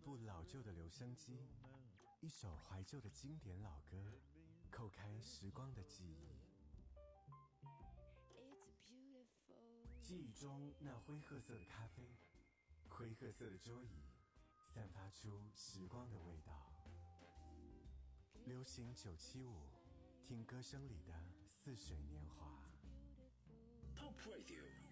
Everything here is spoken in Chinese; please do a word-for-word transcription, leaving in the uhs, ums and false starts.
部老旧的留声机，一首怀旧的经典老歌，叩开时光的记忆。记忆中那灰褐色的咖啡，灰褐色的桌椅，散发出时光的味道。流行九七五，听歌声里的似水年华。 Top Radio